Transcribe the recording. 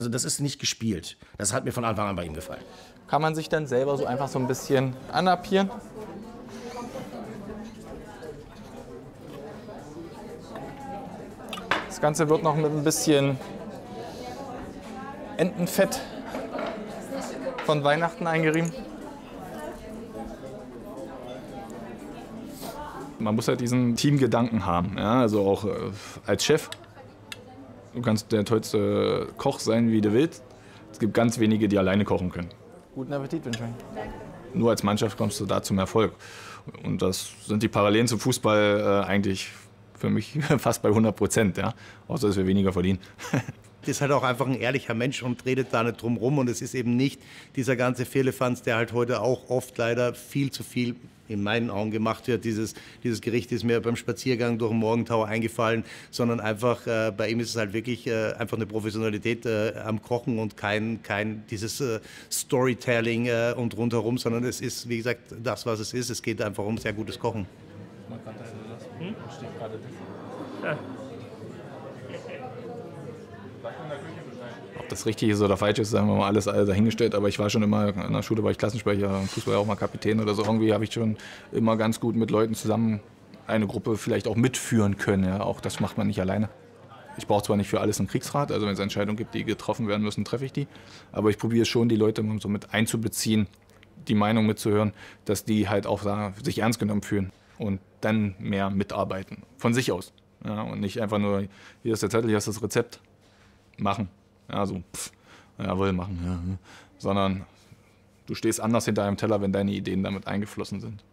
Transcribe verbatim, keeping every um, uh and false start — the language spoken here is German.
Also das ist nicht gespielt. Das hat mir von Anfang an bei ihm gefallen. Kann man sich dann selber so einfach so ein bisschen anappieren? Das Ganze wird noch mit ein bisschen Entenfett von Weihnachten eingerieben. Man muss halt diesen Teamgedanken haben, ja? Also auch äh, als Chef. Du kannst der tollste Koch sein, wie du willst. Es gibt ganz wenige, die alleine kochen können. Guten Appetit wünsche ich. Nur als Mannschaft kommst du da zum Erfolg. Und das sind die Parallelen zum Fußball äh, eigentlich für mich fast bei hundert Prozent. Ja? Außer, dass wir weniger verdienen. Ist halt auch einfach ein ehrlicher Mensch und redet da nicht drum rum. Und es ist eben nicht dieser ganze Firlefanz, der halt heute auch oft leider viel zu viel in meinen Augen gemacht wird. Dieses, dieses Gericht ist mir beim Spaziergang durch den Morgentau eingefallen, sondern einfach, äh, bei ihm ist es halt wirklich äh, einfach eine Professionalität äh, am Kochen und kein, kein dieses äh, Storytelling äh, und rundherum, sondern es ist, wie gesagt, das, was es ist. Es geht einfach um sehr gutes Kochen. Hm? Ja. Ob das richtig ist oder falsch ist, sagen wir mal alles dahingestellt. Aber ich war schon immer, in der Schule war ich Klassensprecher, im Fußball auch mal Kapitän oder so. Irgendwie habe ich schon immer ganz gut mit Leuten zusammen eine Gruppe vielleicht auch mitführen können. Ja, auch das macht man nicht alleine. Ich brauche zwar nicht für alles einen Kriegsrat, also wenn es Entscheidungen gibt, die getroffen werden müssen, treffe ich die. Aber ich probiere schon, die Leute so mit einzubeziehen, die Meinung mitzuhören, dass die halt auch da sich ernst genommen fühlen und dann mehr mitarbeiten. Von sich aus. Ja, und nicht einfach nur, hier ist der Zettel, hier ist das Rezept. Machen. Ja, so, pff, jawohl, machen. Ja. Sondern du stehst anders hinter einem Teller, wenn deine Ideen damit eingeflossen sind.